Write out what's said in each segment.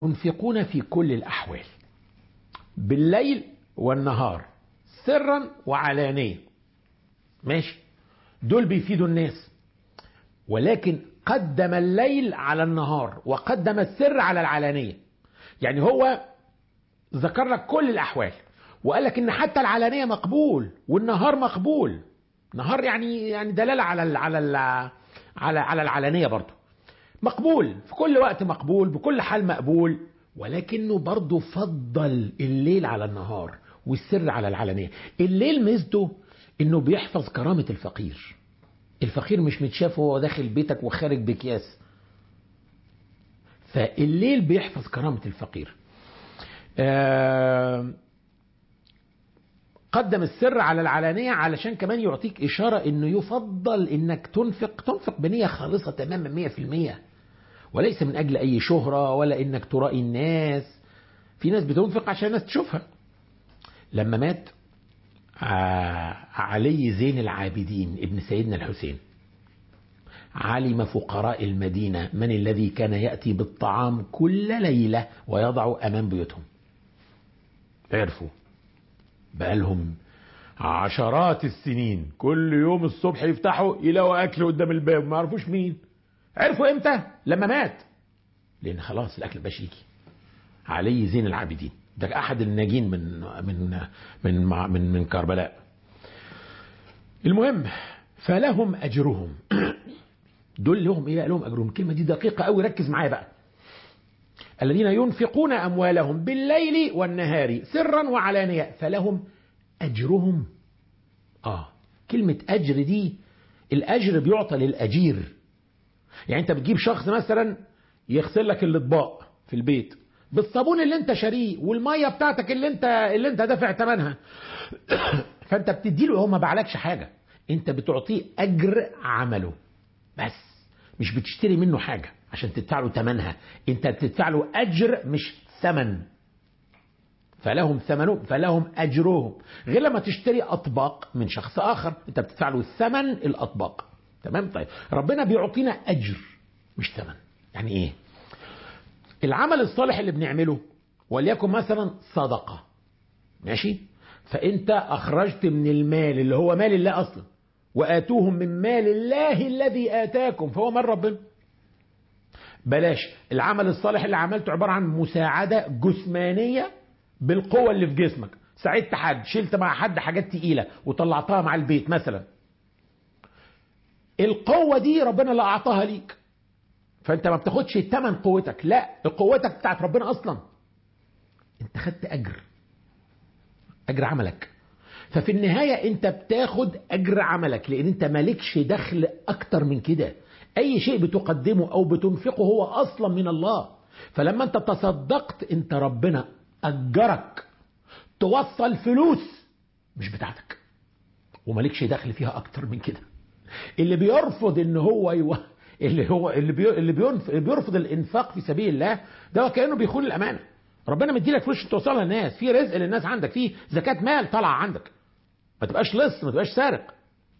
ينفقون في كل الأحوال بالليل والنهار سرا وعلانية. ماشي، دول بيفيدوا الناس، ولكن قدم الليل على النهار وقدم السر على العلانية. يعني هو ذكر لك كل الأحوال وقال لك إن حتى العلانية مقبول والنهار مقبول. نهار يعني دلالة على العلانية برضه مقبول، في كل وقت مقبول، بكل حال مقبول، ولكنه برضه فضل الليل على النهار والسر على العلانية. الليل ميزته انه بيحفظ كرامة الفقير. الفقير مش متشاف وهو داخل بيتك وخارج بكياس، فالليل بيحفظ كرامة الفقير. قدم السر على العلانية علشان كمان يعطيك إشارة انه يفضل انك تنفق بنية خالصة تماما 100%، وليس من أجل أي شهرة ولا إنك ترائي الناس. في ناس بتنفق عشان الناس تشوفها. لما مات علي زين العابدين ابن سيدنا الحسين، علم فقراء المدينة من الذي كان يأتي بالطعام كل ليلة ويضع أمام بيوتهم. عرفوا بقالهم عشرات السنين كل يوم الصبح يفتحوا يلاقوا أكل قدام الباب، ما عرفوش مين. عرفوا امتى؟ لما مات، لان خلاص الاكل بقاش يجي. علي زين العابدين ده احد الناجين من كربلاء. المهم، فلهم اجرهم. دول لهم ايه؟ لهم اجرهم. الكلمه دي دقيقه قوي، ركز معايا بقى. الذين ينفقون اموالهم بالليل والنهار سرا وعلانيه فلهم اجرهم. كلمه اجر دي، الاجر بيعطى للاجير. يعني انت بتجيب شخص مثلا يغسل لك الاطباق في البيت بالصابون اللي انت شاريه والميه بتاعتك اللي انت دافع ثمنها، فانت بتدي له، هو ما باعلكش حاجه، انت بتعطيه اجر عمله بس، مش بتشتري منه حاجه عشان تدفع له ثمنها، انت بتدفع له اجر مش ثمن. فلهم اجرهم، غير لما تشتري اطباق من شخص اخر انت بتدفع له ثمن الاطباق. تمام؟ طيب ربنا بيعطينا اجر مش ثمن. يعني ايه؟ العمل الصالح اللي بنعمله وليكن مثلا صدقة، ماشي، فانت اخرجت من المال اللي هو مال الله اصلا، واتوهم من مال الله الذي اتاكم، فهو مال ربنا. بلاش العمل الصالح اللي عملته عبارة عن مساعدة جسمانية بالقوة اللي في جسمك، ساعدت حد، شلت مع حد حاجات تقيلة وطلعتها مع البيت مثلا، القوة دي ربنا اللي اعطاها ليك، فانت ما بتاخدش ثمن قوتك، لا، قوتك بتاعت ربنا اصلا، انت خدت اجر عملك. ففي النهاية انت بتاخد اجر عملك، لان انت مالكش دخل اكتر من كده. اي شيء بتقدمه او بتنفقه هو اصلا من الله، فلما انت تصدقت انت ربنا اجرك توصل فلوس مش بتاعتك ومالكش دخل فيها اكتر من كده. اللي بيرفض ان هو اللي بيرفض الانفاق في سبيل الله ده كأنه بيخون الامانه. ربنا مديلك فلوس توصلها للناس، في رزق للناس عندك، في زكاة مال طالعه عندك، ما تبقاش لص، ما تبقاش سارق.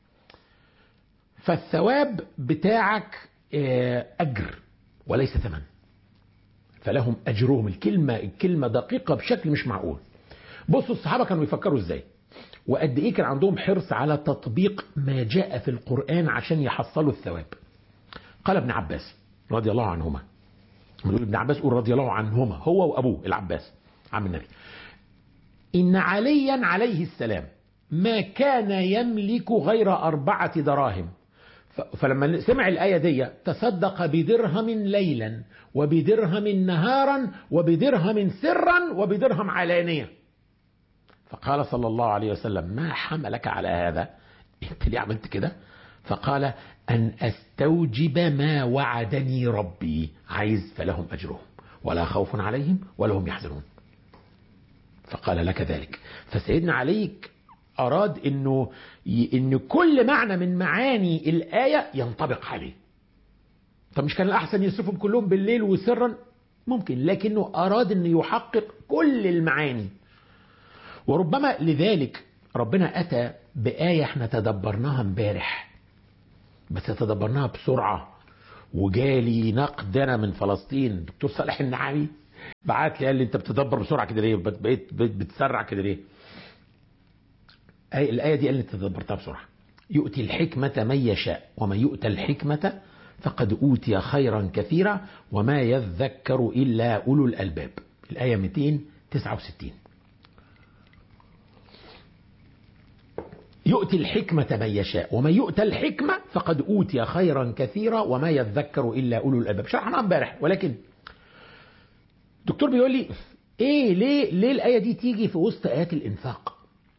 فالثواب بتاعك اجر وليس ثمن. فلهم اجرهم. الكلمه دقيقه بشكل مش معقول. بصوا الصحابه كانوا يفكروا ازاي، وقد ايه كان عندهم حرص على تطبيق ما جاء في القرآن عشان يحصلوا الثواب. قال ابن عباس رضي الله عنهما، بنقول ابن عباس قول رضي الله عنهما، هو وابوه العباس عم النبي، ان عليا عليه السلام ما كان يملك غير 4 دراهم، فلما سمع الآية دي تصدق بدرهم ليلا وبدرهم نهارا وبدرهم سرا وبدرهم علانية. فقال صلى الله عليه وسلم ما حملك على هذا؟ انت ليه عملت كده؟ فقال أن أستوجب ما وعدني ربي، عايز فلهم أجرهم ولا خوف عليهم ولا هم يحزنون. فقال لك ذلك. فسيدنا علي أراد إن كل معنى من معاني الآية ينطبق عليه. طب مش كان الأحسن يصرفهم كلهم بالليل وسرا؟ ممكن، لكنه أراد أن يحقق كل المعاني. وربما لذلك ربنا أتى بآية احنا تدبرناها امبارح، بس تدبرناها بسرعة، وجالي نقد أنا من فلسطين دكتور صالح النعمي بعت لي قال لي انت بتدبر بسرعه كده ليه؟ بقيت بتسرع كده ليه؟ الايه دي قال لي انت تدبرتها بسرعه. يؤتي الحكمه من يشاء ومن يؤتى الحكمه فقد اوتي خيرا كثيرا وما يذكر الا اولو الالباب. الايه 269. يؤتي الحكمة من يشاء ومن يؤتى الحكمة فقد أوتي خيرا كثيرا وما يذكر إلا أولو الألباب. شرحنا امبارح، ولكن الدكتور بيقول لي إيه ليه الآية دي تيجي في وسط آيات الإنفاق؟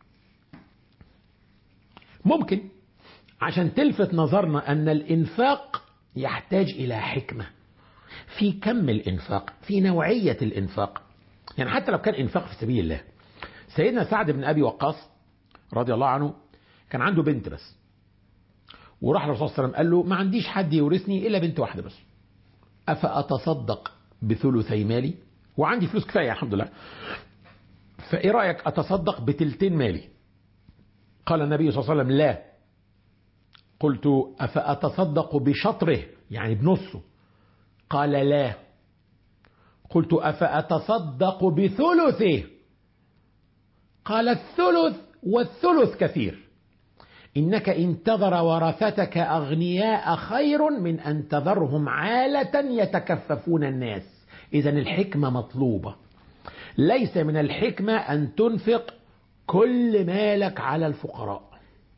ممكن عشان تلفت نظرنا أن الإنفاق يحتاج إلى حكمة في كم الإنفاق، في نوعية الإنفاق. يعني حتى لو كان إنفاق في سبيل الله، سيدنا سعد بن أبي وقاص رضي الله عنه كان عنده بنت بس، وراح الرسول صلى الله عليه وسلم قال له ما عنديش حد يورثني إلا بنت واحدة بس، أفأتصدق بثلثي مالي؟ وعندي فلوس كفاية الحمد لله، فإيه رأيك أتصدق بتلتين مالي؟ قال النبي صلى الله عليه وسلم لا. قلت أفأتصدق بشطره يعني بنصه؟ قال لا. قلت أفأتصدق بثلثه؟ قال الثلث والثلث كثير، إنك إن تذر ورثتك أغنياء خير من أن تذرهم عالة يتكففون الناس. إذن الحكمة مطلوبة. ليس من الحكمة أن تنفق كل مالك على الفقراء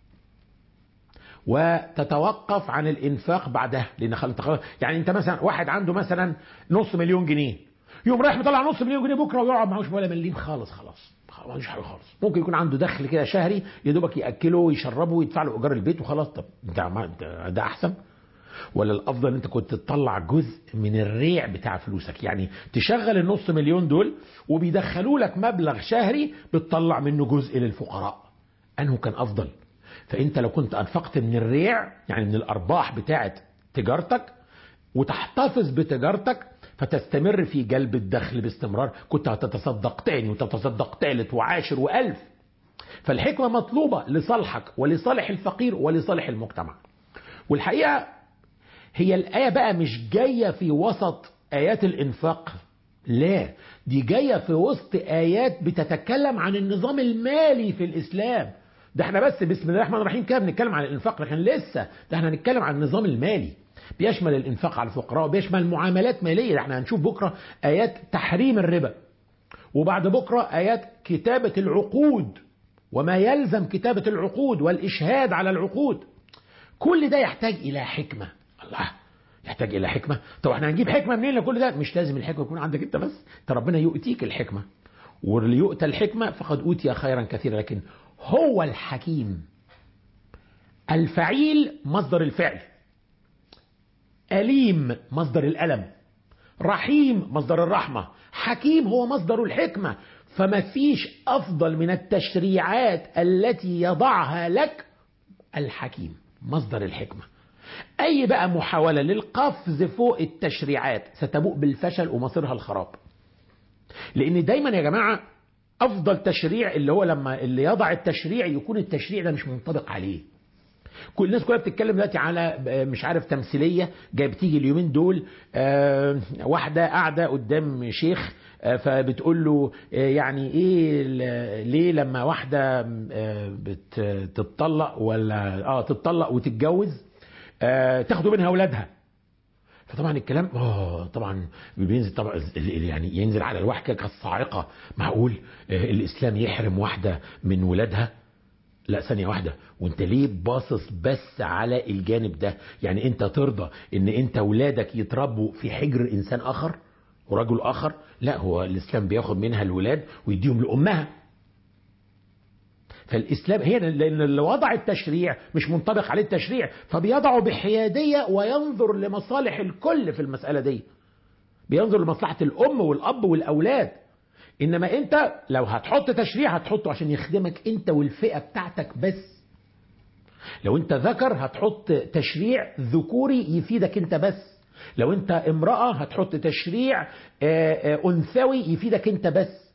وتتوقف عن الإنفاق بعدها، لأن يعني أنت مثلا واحد عنده مثلا $500,000 جنيه، يوم رايح مطلع $500,000 جنيه بكرة ويقعد معهوش ولا مليم خالص، ما عندوش حاجه خالص. ممكن يكون عنده دخل كده شهري يا دوبك ياكله ويشربه ويدفع له ايجار البيت وخلاص. طب ده احسن ولا الافضل انت كنت تطلع جزء من الريع بتاع فلوسك؟ يعني تشغل $500,000 دول وبيدخلوا لك مبلغ شهري بتطلع منه جزء للفقراء، انه كان افضل. فانت لو كنت انفقت من الريع يعني من الارباح بتاعه تجارتك وتحتفظ بتجارتك فتستمر في جلب الدخل باستمرار، كنت هتتصدق تاني وتتصدق تالت وعاشر وألف. فالحكمة مطلوبة لصالحك ولصالح الفقير ولصالح المجتمع. والحقيقة هي الآية بقى مش جاية في وسط آيات الإنفاق، لا، دي جاية في وسط آيات بتتكلم عن النظام المالي في الإسلام. ده احنا بس بسم الله الرحمن الرحيم كده بنتكلم عن الإنفاق، لكن لسه ده احنا هنتكلم عن النظام المالي، بيشمل الإنفاق على الفقراء وبيشمل معاملات مالية. احنا هنشوف بكرة آيات تحريم الربا، وبعد بكرة آيات كتابة العقود وما يلزم كتابة العقود والإشهاد على العقود. كل ده يحتاج إلى حكمة. الله، يحتاج إلى حكمة. طب احنا هنجيب حكمة منين لكل ده؟ مش لازم الحكمة يكون عندك انت بس، انت ربنا يؤتيك الحكمة، واللي يؤتى الحكمة فقد أوتي خيرا كثيرا. لكن هو الحكيم. الفعيل مصدر الفعل، أليم مصدر الألم، رحيم مصدر الرحمة، حكيم هو مصدر الحكمة. فما فيش أفضل من التشريعات التي يضعها لك الحكيم، مصدر الحكمة. أي بقى محاولة للقفز فوق التشريعات ستبوء بالفشل ومصيرها الخراب. لأن دايما يا جماعة أفضل تشريع اللي هو لما اللي يضع التشريع يكون التشريع ده مش منطبق عليه. كل الناس كلها بتتكلم دلوقتي على مش عارف تمثيليه جاي بتيجي اليومين دول، واحده قاعده قدام شيخ فبتقول له يعني ايه ليه لما واحده بتطلق ولا تتطلق وتتجوز تاخدوا منها اولادها. فطبعا الكلام طبعا بينزل، طبعا يعني ينزل على الواحد كالصاعقه. معقول الاسلام يحرم واحده من ولادها؟ لا، ثانية واحدة، وانت ليه باصص بس على الجانب ده؟ يعني انت ترضى ان انت ولادك يتربوا في حجر انسان اخر ورجل اخر؟ لا، هو الاسلام بياخد منها الولاد ويديهم لامها. فالاسلام هي لان اللي وضع التشريع مش منطبق عليه التشريع، فبيضعه بحيادية وينظر لمصالح الكل في المسألة دي، بينظر لمصلحة الام والاب والاولاد. انما انت لو هتحط تشريع هتحطه عشان يخدمك انت والفئة بتاعتك بس. لو انت ذكر هتحط تشريع ذكوري يفيدك انت بس. لو انت امرأة هتحط تشريع انثوي يفيدك انت بس.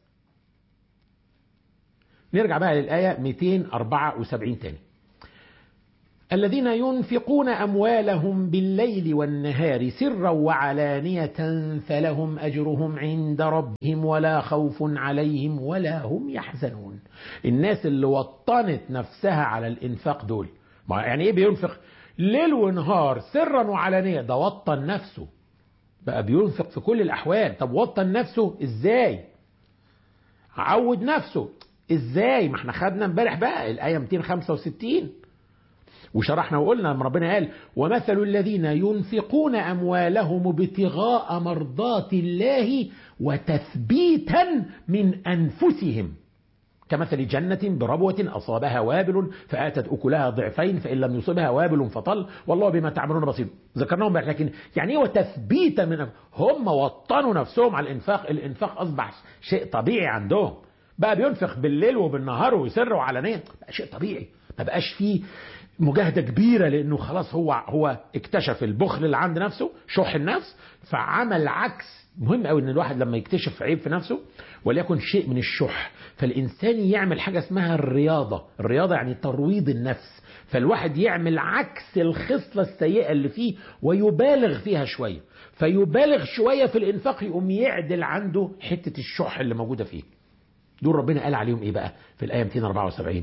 نرجع بقى للآية 274 تاني. الذين ينفقون أموالهم بالليل والنهار سرا وعلانية فلهم أجرهم عند ربهم ولا خوف عليهم ولا هم يحزنون. الناس اللي وطنت نفسها على الإنفاق دول، يعني إيه بينفق ليل ونهار سرا وعلانية؟ ده وطن نفسه بقى بينفق في كل الأحوال. طب وطن نفسه إزاي؟ عود نفسه إزاي؟ ما احنا خدنا امبارح بقى الآية 265 وشرحنا وقلنا لما ربنا قال ومثل الذين ينفقون أموالهم ابتغاء مرضات الله وتثبيتا من أنفسهم كمثل جنة بربوة أصابها وابل فآتت أكلها ضعفين فإن لم يصبها وابل فطل والله بما تعملون بصير. ذكرناهم لكن يعني ايه وتثبيتا من هم وطنوا نفسهم على الإنفاق. الإنفاق أصبح شيء طبيعي عندهم، بقى بينفق بالليل وبالنهار ويسر وعلانية، بقى شيء طبيعي، ما بقاش فيه مجاهدة كبيرة لأنه خلاص هو اكتشف البخل اللي عند نفسه، شح النفس، فعمل عكس. مهم قوي ان الواحد لما يكتشف عيب في نفسه وليكن شيء من الشح، فالإنسان يعمل حاجة اسمها الرياضة يعني ترويض النفس، فالواحد يعمل عكس الخصلة السيئة اللي فيه ويبالغ فيها شوية، فيبالغ شوية في الإنفاق يقوم يعدل عنده حتة الشح اللي موجودة فيه. دول ربنا قال عليهم ايه بقى في الآية 274؟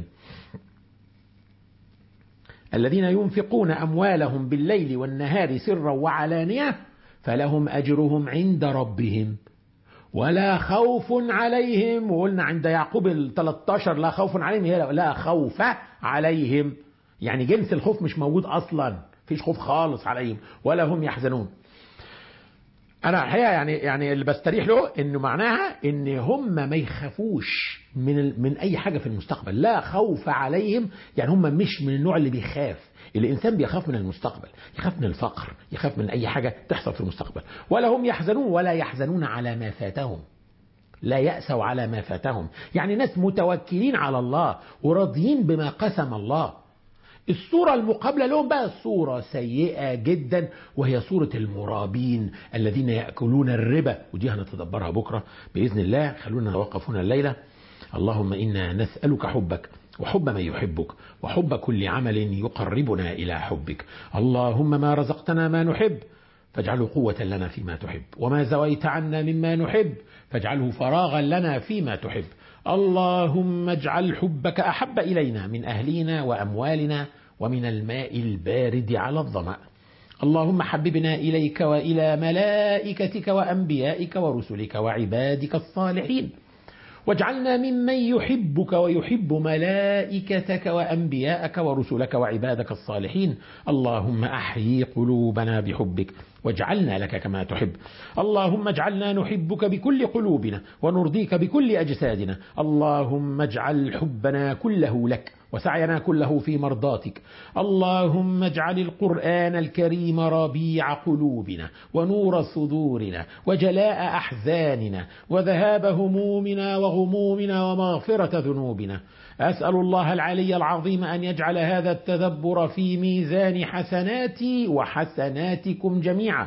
الذين ينفقون أموالهم بالليل والنهار سرا وعلانية فلهم أجرهم عند ربهم ولا خوف عليهم. وقلنا عند يعقوب 13 لا خوف عليهم، هي لا خوف عليهم، يعني جنس الخوف مش موجود أصلا، فيش خوف خالص عليهم ولا هم يحزنون. أنا الحقيقة يعني اللي بستريح له إنه معناها إن هم ما يخافوش من أي حاجة في المستقبل. لا خوف عليهم يعني هم مش من النوع اللي بيخاف. الإنسان بيخاف من المستقبل، يخاف من الفقر، يخاف من أي حاجة تحصل في المستقبل. ولا هم يحزنون، ولا يحزنون على ما فاتهم، لا يأسوا على ما فاتهم. يعني ناس متوكلين على الله وراضيين بما قسم الله. الصورة المقابلة لهم بقى صورة سيئة جدا، وهي صورة المرابين الذين يأكلون الربا، ودي هنتدبرها بكرة بإذن الله. خلونا نوقف هنا الليلة. اللهم إنا نسألك حبك وحب من يحبك وحب كل عمل يقربنا إلى حبك. اللهم ما رزقتنا ما نحب فاجعله قوة لنا فيما تحب، وما زويت عنا مما نحب فاجعله فراغا لنا فيما تحب. اللهم اجعل حبك أحب إلينا من أهلنا وأموالنا ومن الماء البارد على الظمأ. اللهم حببنا إليك وإلى ملائكتك وأنبيائك ورسلك وعبادك الصالحين، واجعلنا ممن يحبك ويحب ملائكتك وأنبياءك ورسلك وعبادك الصالحين. اللهم أحيي قلوبنا بحبك واجعلنا لك كما تحب. اللهم اجعلنا نحبك بكل قلوبنا ونرضيك بكل أجسادنا. اللهم اجعل حبنا كله لك وسعينا كله في مرضاتك. اللهم اجعل القرآن الكريم ربيع قلوبنا ونور صدورنا وجلاء أحزاننا وذهاب همومنا وغمومنا ومغفرة ذنوبنا. أسأل الله العلي العظيم أن يجعل هذا التدبر في ميزان حسناتي وحسناتكم جميعا.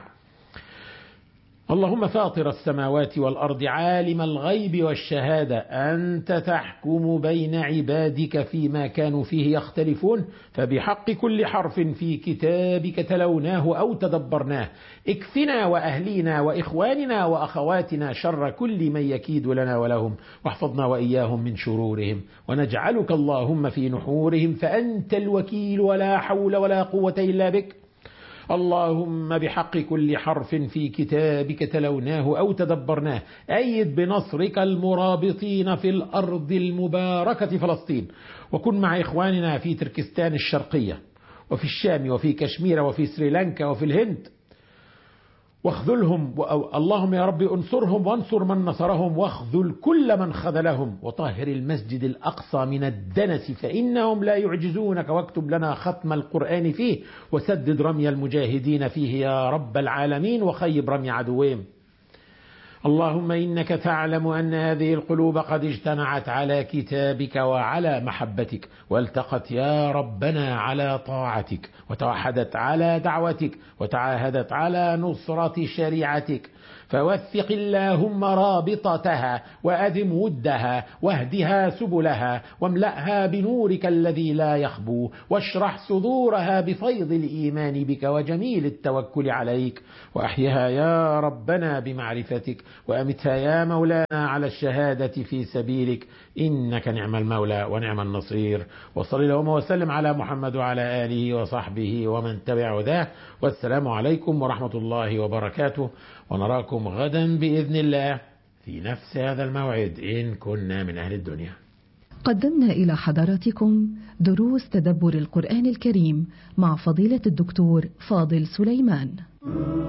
اللهم فاطر السماوات والأرض عالم الغيب والشهادة، أنت تحكم بين عبادك فيما كانوا فيه يختلفون، فبحق كل حرف في كتابك تلوناه أو تدبرناه اكفنا وأهلينا وإخواننا وأخواتنا شر كل من يكيد لنا ولهم، واحفظنا وإياهم من شرورهم، ونجعلك اللهم في نحورهم فأنت الوكيل ولا حول ولا قوة إلا بك. اللهم بحق كل حرف في كتابك تلوناه أو تدبرناه أيد بنصرك المرابطين في الأرض المباركة فلسطين، وكن مع إخواننا في تركستان الشرقية وفي الشام وفي كشمير وفي سريلانكا وفي الهند، واخذلهم. اللهم يا رب انصرهم وانصر من نصرهم، واخذل كل من خذلهم، وطهر المسجد الأقصى من الدنس فإنهم لا يعجزونك، واكتب لنا ختم القرآن فيه، وسدد رمي المجاهدين فيه يا رب العالمين، وخيب رمي عدوهم. اللهم إنك تعلم أن هذه القلوب قد اجتمعت على كتابك وعلى محبتك، والتقت يا ربنا على طاعتك، وتوحدت على دعوتك، وتعاهدت على نصرة شريعتك، فوثق اللهم رابطتها وأدم ودها واهدها سبلها واملأها بنورك الذي لا يخبو واشرح صدورها بفيض الإيمان بك وجميل التوكل عليك وأحيها يا ربنا بمعرفتك وأمتها يا مولانا على الشهادة في سبيلك إنك نعم المولى ونعم النصير. وصل اللهم وسلم على محمد وعلى آله وصحبه ومن تبع هداه، والسلام عليكم ورحمة الله وبركاته، ونراكم غدا بإذن الله في نفس هذا الموعد إن كنا من أهل الدنيا. قدمنا إلى حضراتكم دروس تدبر القرآن الكريم مع فضيلة الدكتور فاضل سليمان.